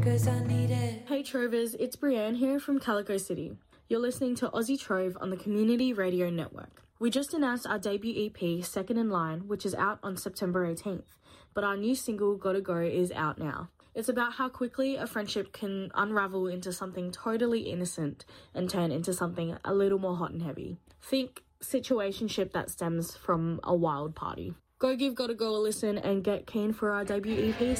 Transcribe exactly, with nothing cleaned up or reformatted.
cause I need it. Hey Trovers, it's Brianne here from Calico City. You're listening to Aussie Trove on the Community Radio Network. We just announced our debut E P, Second in Line, which is out on September eighteenth, but our new single, Gotta Go, is out now. It's about how quickly a friendship can unravel into something totally innocent and turn into something a little more hot and heavy. Think situationship that stems from a wild party. Go give Gotta Go a listen and get keen for our debut E P,